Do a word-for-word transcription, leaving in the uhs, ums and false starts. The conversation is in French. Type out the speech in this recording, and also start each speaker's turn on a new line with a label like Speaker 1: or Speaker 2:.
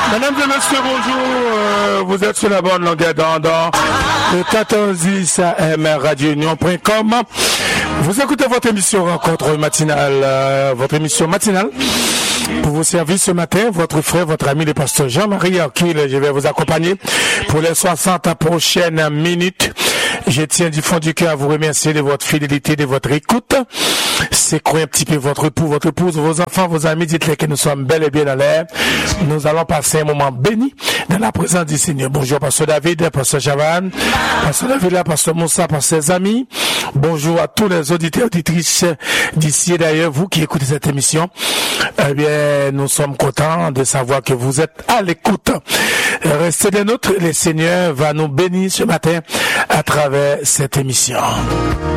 Speaker 1: Mesdames et messieurs, bonjour. Euh, vous êtes sur la bonne longueur d'onde de quatorze dix A M radio union point com. Vous écoutez votre émission Rencontre matinale, euh, votre émission matinale. Pour vous servir ce matin, votre frère, votre ami, le pasteur Jean-Marie Arquil, je vais vous accompagner pour les soixante prochaines minutes. Je tiens du fond du cœur à vous remercier de votre fidélité, de votre écoute. C'est quoi un petit peu votre époux, votre épouse, vos enfants, vos amis, dites-les que nous sommes bel et bien dans l'air. Nous allons passer un moment béni dans la présence du Seigneur. Bonjour, pasteur David, pasteur Javan, pasteur David, là, pasteur Moussa, pasteur ses amis. Bonjour à tous les auditeurs et auditrices d'ici et d'ailleurs, vous qui écoutez cette émission. Eh bien, nous sommes contents de savoir que vous êtes à l'écoute. Restez des nôtres, le Seigneur va nous bénir ce matin à travers cette émission.